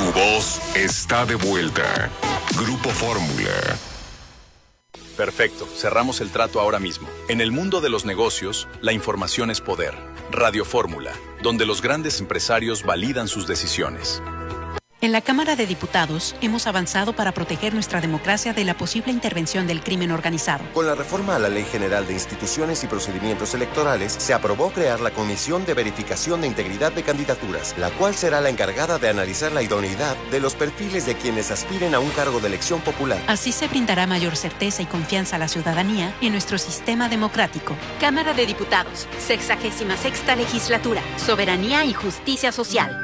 voz está de vuelta. Grupo Fórmula. Perfecto, cerramos el trato ahora mismo. En el mundo de los negocios, la información es poder. Radio Fórmula, donde los grandes empresarios validan sus decisiones. En la Cámara de Diputados hemos avanzado para proteger nuestra democracia de la posible intervención del crimen organizado. Con la reforma a la Ley General de Instituciones y Procedimientos Electorales, se aprobó crear la Comisión de Verificación de Integridad de Candidaturas, la cual será la encargada de analizar la idoneidad de los perfiles de quienes aspiren a un cargo de elección popular. Así se brindará mayor certeza y confianza a la ciudadanía en nuestro sistema democrático. Cámara de Diputados, 66ª Legislatura, Soberanía y Justicia Social.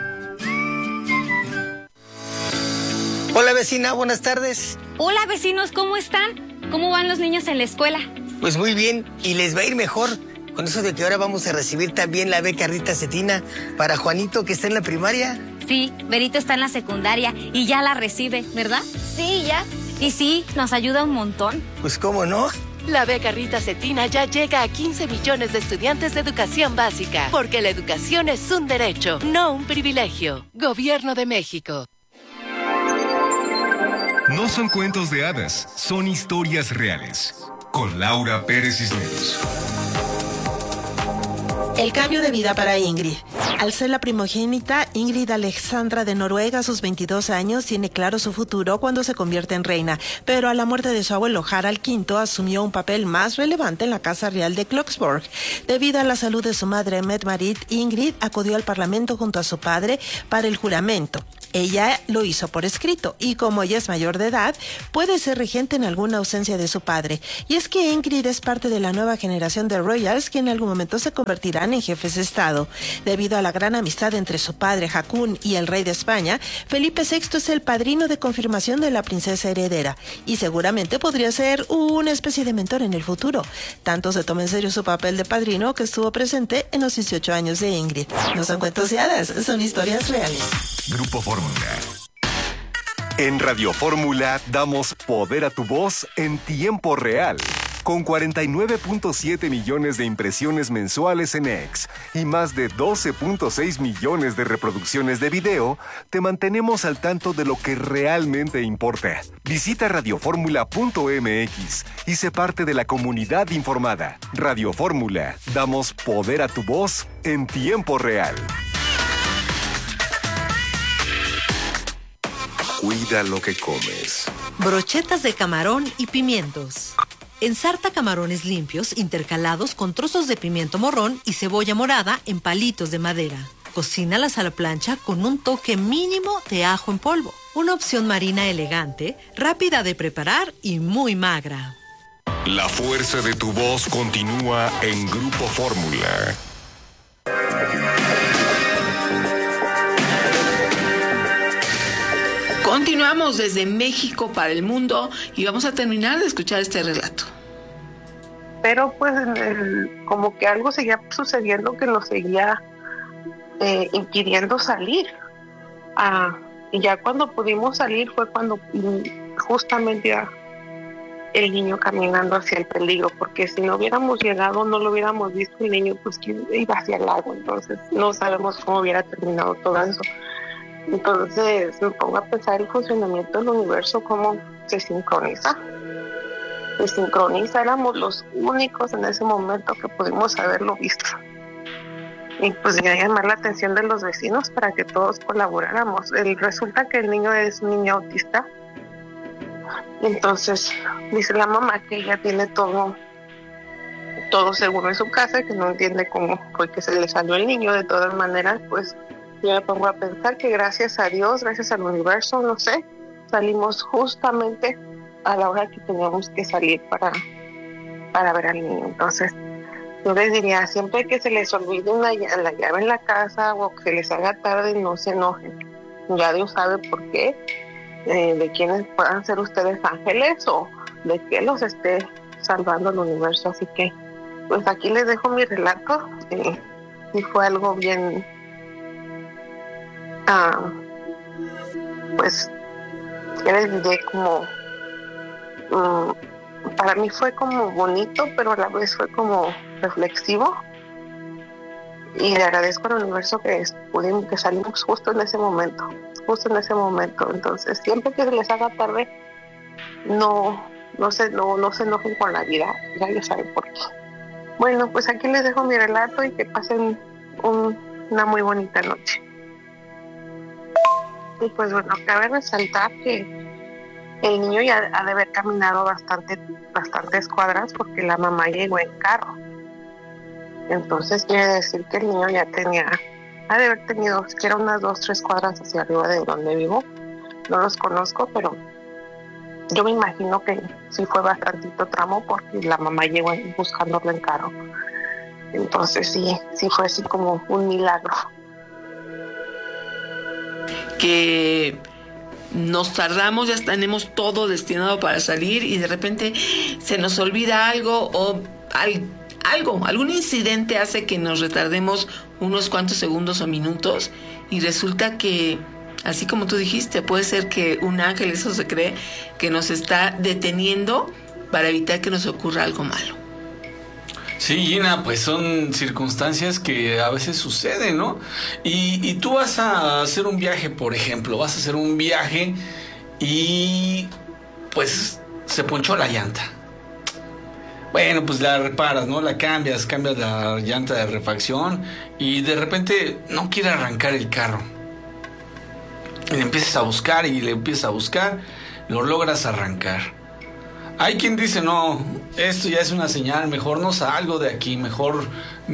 Hola vecina, buenas tardes. Hola vecinos, ¿cómo están? ¿Cómo van los niños en la escuela? Pues muy bien, y les va a ir mejor con eso de que ahora vamos a recibir también la beca Rita Cetina para Juanito, que está en la primaria. Sí, Berito está en la secundaria y ya la recibe, ¿verdad? Sí, ya. Y sí, nos ayuda un montón. Pues cómo no. La beca Rita Cetina ya llega a 15 millones de estudiantes de educación básica, porque la educación es un derecho, no un privilegio. Gobierno de México. No son cuentos de hadas, son historias reales. Con Laura Pérez Cisneros. El cambio de vida para Ingrid. Al ser la primogénita, Ingrid Alexandra de Noruega, a sus 22 años, tiene claro su futuro cuando se convierte en reina. Pero a la muerte de su abuelo Harald V, asumió un papel más relevante en la Casa Real de Kloksborg. Debido a la salud de su madre, Mette-Marit, Ingrid acudió al Parlamento junto a su padre para el juramento. Ella lo hizo por escrito y como ella es mayor de edad, puede ser regente en alguna ausencia de su padre. Y es que Ingrid es parte de la nueva generación de royals que en algún momento se convertirán en jefes de Estado. Debido a la gran amistad entre su padre Haakon y el rey de España, Felipe VI es el padrino de confirmación de la princesa heredera y seguramente podría ser una especie de mentor en el futuro. Tanto se toma en serio su papel de padrino que estuvo presente en los 18 años de Ingrid. No son cuentos de hadas, son historias reales. Grupo Fórmula. En Radio Fórmula damos poder a tu voz en tiempo real. Con 49.7 millones de impresiones mensuales en X y más de 12.6 millones de reproducciones de video, te mantenemos al tanto de lo que realmente importa. Visita radioformula.mx y sé parte de la comunidad informada. Radio Fórmula, damos poder a tu voz en tiempo real. Cuida lo que comes. Brochetas de camarón y pimientos. Ensarta camarones limpios intercalados con trozos de pimiento morrón y cebolla morada en palitos de madera. Cocínalas a la plancha con un toque mínimo de ajo en polvo. Una opción marina elegante, rápida de preparar y muy magra. La fuerza de tu voz continúa en Grupo Fórmula. Continuamos desde México para el mundo y vamos a terminar de escuchar este relato. Pero pues como que algo seguía sucediendo que nos seguía impidiendo salir. Y ya cuando pudimos salir fue cuando justamente iba el niño caminando hacia el peligro, porque si no hubiéramos llegado, no lo hubiéramos visto, el niño pues iba hacia el lago, entonces no sabemos cómo hubiera terminado todo eso. Entonces me pongo a pensar el funcionamiento del universo, cómo se sincroniza. Se sincroniza, éramos los únicos en ese momento que pudimos haberlo visto. Y pues ya llamar la atención de los vecinos para que todos colaboráramos. Resulta que el niño es un niño autista. Entonces dice la mamá que ella tiene todo seguro en su casa, que no entiende cómo fue que se le salió el niño. De todas maneras, pues yo me pongo a pensar que gracias a Dios, gracias al universo, no sé, salimos justamente a la hora que teníamos que salir para ver al niño. Entonces yo les diría, siempre que se les olvide la llave en la casa o que se les haga tarde, no se enojen. Ya Dios sabe por qué, de quiénes puedan ser ustedes ángeles o de que los esté salvando el universo. Así que pues aquí les dejo mi relato. Y fue algo bien pues ya les diré, como para mí fue como bonito, pero a la vez fue como reflexivo, y le agradezco al universo que salimos justo en ese momento. justo en ese momento. Entonces, siempre que se les haga tarde, no se enojen con la vida, ya saben por qué. Bueno, pues aquí les dejo mi relato y que pasen una muy bonita noche. Y pues bueno, cabe resaltar que el niño ya ha de haber caminado bastantes cuadras porque la mamá llegó en carro. Entonces quiere decir que el niño ya ha de haber tenido siquiera unas 2-3 cuadras hacia arriba de donde vivo. No los conozco, pero yo me imagino que sí fue bastantito tramo porque la mamá llegó buscándolo en carro. Entonces sí fue así como un milagro. Que nos tardamos, ya tenemos todo destinado para salir y de repente se nos olvida algo o algún incidente hace que nos retardemos unos cuantos segundos o minutos y resulta que, así como tú dijiste, puede ser que un ángel, eso se cree, que nos está deteniendo para evitar que nos ocurra algo malo. Sí, Gina, pues son circunstancias que a veces suceden, ¿no? Y tú vas a hacer un viaje, por ejemplo, y pues se ponchó la llanta. Bueno, pues la reparas, ¿no? La cambias la llanta de refacción y de repente no quiere arrancar el carro. Y le empiezas a buscar, lo logras arrancar. Hay quien dice, no, esto ya es una señal, mejor no salgo de aquí, mejor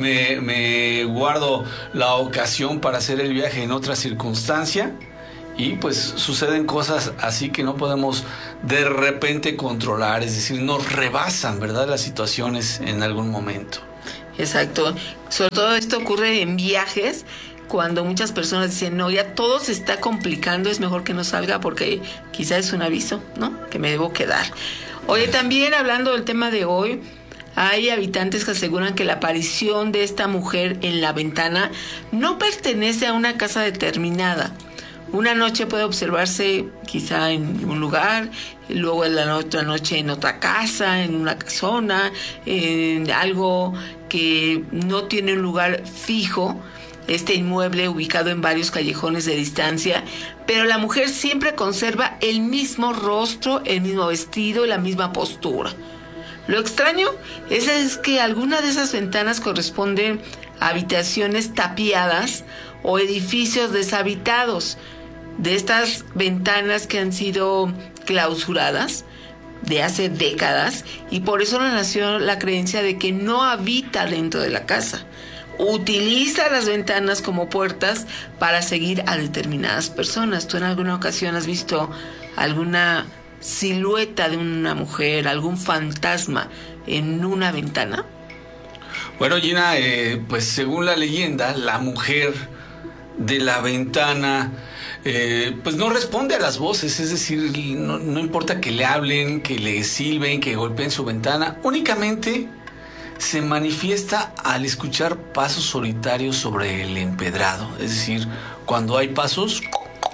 me guardo la ocasión para hacer el viaje en otra circunstancia. Y pues suceden cosas así que no podemos de repente controlar, es decir, nos rebasan, ¿verdad?, las situaciones en algún momento. Exacto, sobre todo esto ocurre en viajes, cuando muchas personas dicen, no, ya todo se está complicando, es mejor que no salga porque quizás es un aviso, ¿no?, que me debo quedar. Oye, también hablando del tema de hoy, hay habitantes que aseguran que la aparición de esta mujer en la ventana no pertenece a una casa determinada. Una noche puede observarse quizá en un lugar, luego en la otra noche en otra casa, en una casona, en algo que no tiene un lugar fijo, este inmueble ubicado en varios callejones de distancia, pero la mujer siempre conserva el mismo rostro, el mismo vestido y la misma postura. Lo extraño es que algunas de esas ventanas corresponden a habitaciones tapiadas o edificios deshabitados. De estas ventanas que han sido clausuradas de hace décadas, y por eso nació la creencia de que no habita dentro de la casa. Utiliza las ventanas como puertas para seguir a determinadas personas. ¿Tú en alguna ocasión has visto alguna silueta de una mujer, algún fantasma en una ventana? Bueno, Gina, pues según la leyenda, la mujer de la ventana pues no responde a las voces, es decir, no importa que le hablen, que le silben, que golpeen su ventana, únicamente se manifiesta al escuchar pasos solitarios sobre el empedrado, es decir, cuando hay pasos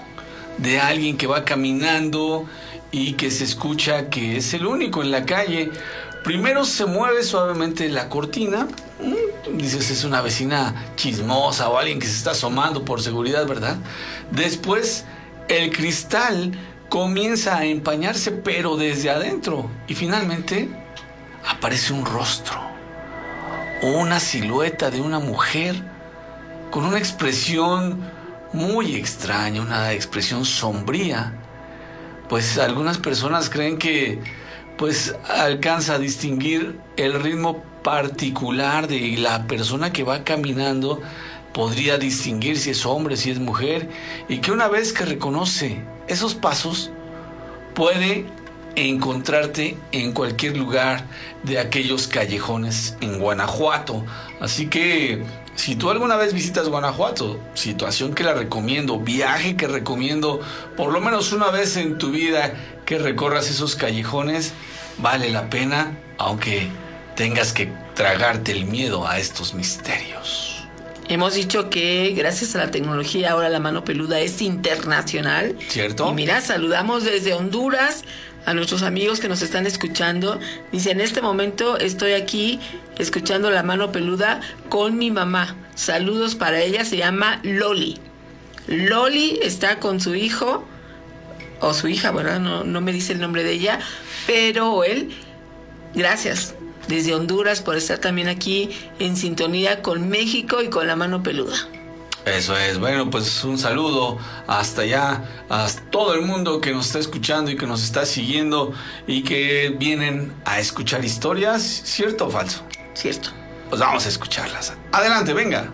de alguien que va caminando y que se escucha que es el único en la calle. Primero se mueve suavemente la cortina, dices, es una vecina chismosa o alguien que se está asomando por seguridad, ¿verdad? Después el cristal comienza a empañarse, pero desde adentro, y finalmente aparece un rostro, una silueta de una mujer con una expresión muy extraña, una expresión sombría. Pues algunas personas creen que pues alcanza a distinguir el ritmo particular de la persona que va caminando, podría distinguir si es hombre, si es mujer, y que una vez que reconoce esos pasos puede encontrarte en cualquier lugar de aquellos callejones en Guanajuato. Así que si tú alguna vez visitas Guanajuato, situación que la recomiendo, viaje que recomiendo, por lo menos una vez en tu vida que recorras esos callejones, vale la pena, aunque tengas que tragarte el miedo a estos misterios. Hemos dicho que gracias a la tecnología ahora la mano peluda es internacional. ¿Cierto? Y mira, saludamos desde Honduras a nuestros amigos que nos están escuchando. Dice, en este momento estoy aquí escuchando la mano peluda con mi mamá. Saludos para ella, se llama Loli. Loli está con su hijo, o su hija, ¿verdad? No me dice el nombre de ella, pero él, gracias desde Honduras por estar también aquí en sintonía con México y con la mano peluda. Eso es, bueno, pues un saludo hasta allá, a todo el mundo que nos está escuchando y que nos está siguiendo y que vienen a escuchar historias, ¿cierto o falso? Cierto. Pues vamos a escucharlas. Adelante, venga.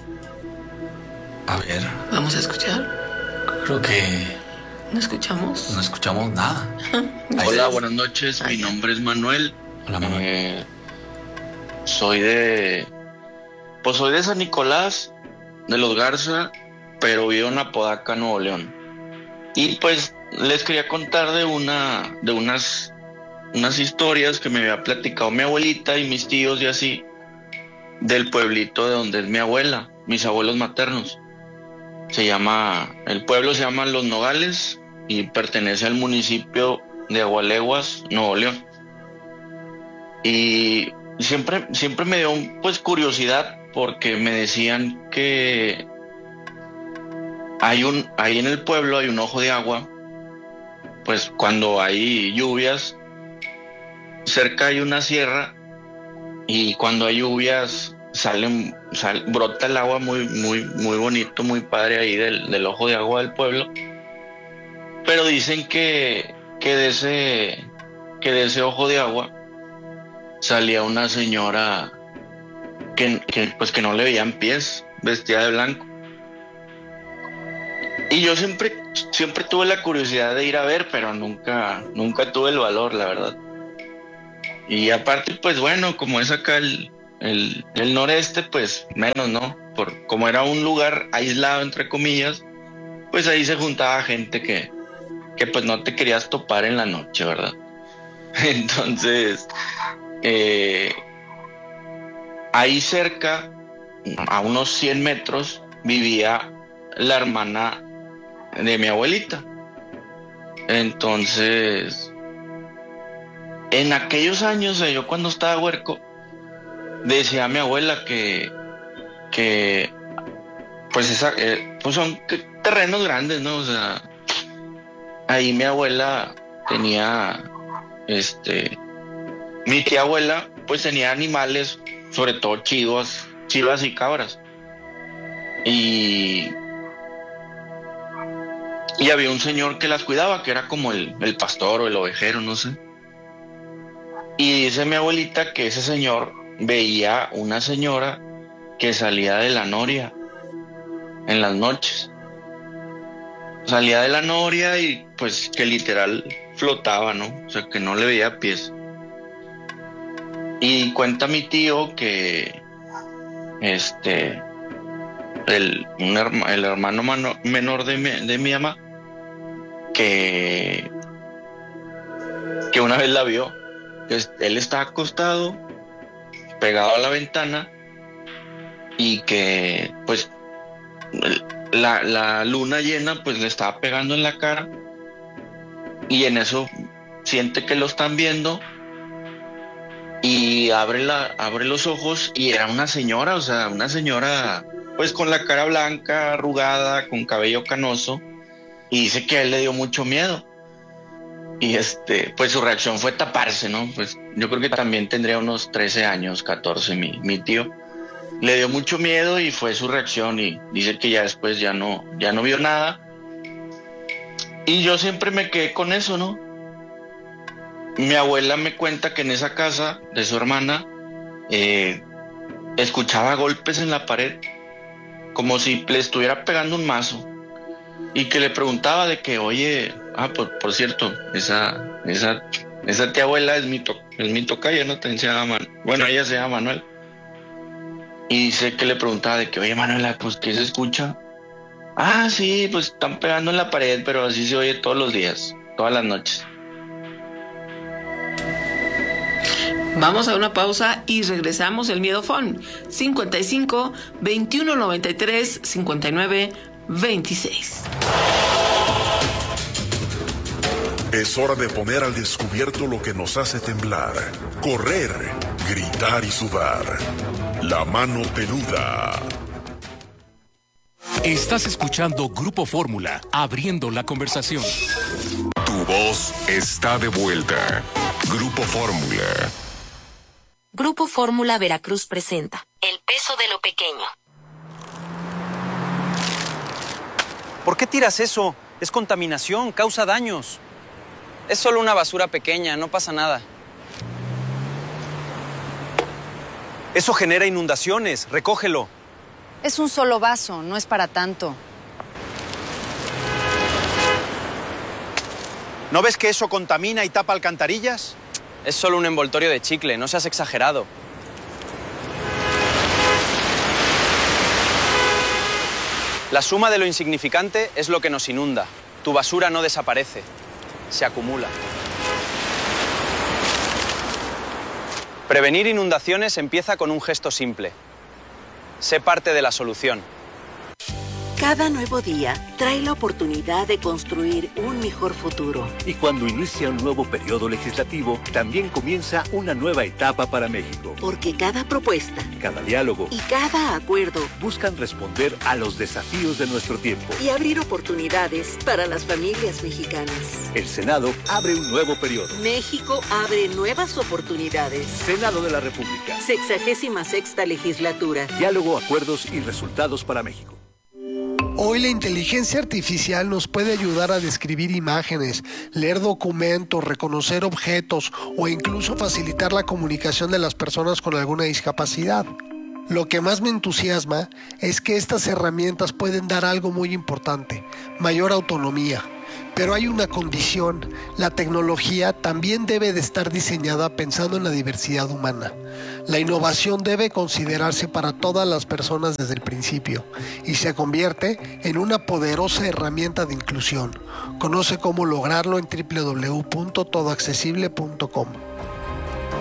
A ver. ¿Vamos a escuchar? Creo que... ¿No escuchamos? No escuchamos nada. Hola, buenas noches, mi nombre es Manuel. Hola, Manuel. Soy de San Nicolás, de los Garza, pero vivo en Apodaca, Nuevo León. Y pues les quería contar de unas historias que me había platicado mi abuelita y mis tíos y así, del pueblito de donde es mi abuela, mis abuelos maternos. El pueblo se llama Los Nogales y pertenece al municipio de Agualeguas, Nuevo León. Y siempre me dio pues curiosidad, porque me decían que ahí en el pueblo hay un ojo de agua, pues cuando hay lluvias, cerca hay una sierra, y cuando hay lluvias brota el agua muy, muy, muy bonito, muy padre ahí del ojo de agua del pueblo. Pero dicen que de ese ojo de agua salía una señora que no le veían pies, vestida de blanco. Y yo siempre tuve la curiosidad de ir a ver, pero nunca tuve el valor, la verdad. Y aparte, pues bueno, como es acá el noreste, pues menos, ¿no? Como era un lugar aislado, entre comillas, pues ahí se juntaba gente que pues no te querías topar en la noche, ¿verdad? Entonces, ahí cerca, a unos 100 metros, vivía la hermana de mi abuelita. Entonces, en aquellos años, yo cuando estaba huerco, decía a mi abuela que pues pues son terrenos grandes, ¿no? O sea, ahí mi abuela tenía, mi tía abuela, pues tenía animales, sobre todo chivas y cabras. Y había un señor que las cuidaba, que era como el pastor o el ovejero, no sé. Y dice mi abuelita que ese señor veía una señora que salía de la noria en las noches. Salía de la noria y pues que literal flotaba, ¿no? O sea, que no le veía pies. Y cuenta mi tío que el hermano menor de mi mamá, que una vez la vio. Él estaba acostado, pegado a la ventana, y que pues la luna llena pues le estaba pegando en la cara, y en eso siente que lo están viendo y abre los ojos, y era una señora, o sea, una señora pues con la cara blanca, arrugada, con cabello canoso, y dice que a él le dio mucho miedo. Y pues su reacción fue taparse, ¿no? Pues yo creo que también tendría unos 13 años, 14 mi tío. Le dio mucho miedo y fue su reacción, y dice que ya después ya no vio nada. Y yo siempre me quedé con eso, ¿no? Mi abuela me cuenta que en esa casa de su hermana escuchaba golpes en la pared, como si le estuviera pegando un mazo. Y que le preguntaba de que, oye, por cierto, esa tía abuela es mi tocaya, ¿no? Bueno, ella se llama Manuel. Y dice que le preguntaba de que, oye, Manuela, pues, ¿qué se escucha? Sí, pues están pegando en la pared, pero así se oye todos los días, todas las noches. Vamos a una pausa y regresamos. El Miedofón 55 21 93 59 26. Es hora de poner al descubierto lo que nos hace temblar, correr, gritar y sudar. La mano peluda. Estás escuchando Grupo Fórmula, abriendo la conversación. Tu voz está de vuelta. Grupo Fórmula. Grupo Fórmula Veracruz presenta El peso de lo pequeño. ¿Por qué tiras eso? Es contaminación, causa daños. Es solo una basura pequeña, no pasa nada. Eso genera inundaciones, recógelo. Es un solo vaso, no es para tanto. ¿No ves que eso contamina y tapa alcantarillas? Es solo un envoltorio de chicle, no seas exagerado. La suma de lo insignificante es lo que nos inunda. Tu basura no desaparece, se acumula. Prevenir inundaciones empieza con un gesto simple. Sé parte de la solución. Cada nuevo día trae la oportunidad de construir un mejor futuro. Y cuando inicia un nuevo periodo legislativo, también comienza una nueva etapa para México. Porque cada propuesta, cada diálogo y cada acuerdo buscan responder a los desafíos de nuestro tiempo. Y abrir oportunidades para las familias mexicanas. El Senado abre un nuevo periodo. México abre nuevas oportunidades. Senado de la República. 66ª legislatura. Diálogo, acuerdos y resultados para México. Hoy la inteligencia artificial nos puede ayudar a describir imágenes, leer documentos, reconocer objetos o incluso facilitar la comunicación de las personas con alguna discapacidad. Lo que más me entusiasma es que estas herramientas pueden dar algo muy importante, mayor autonomía. Pero hay una condición, la tecnología también debe de estar diseñada pensando en la diversidad humana. La innovación debe considerarse para todas las personas desde el principio y se convierte en una poderosa herramienta de inclusión. Conoce cómo lograrlo en www.todoaccesible.com.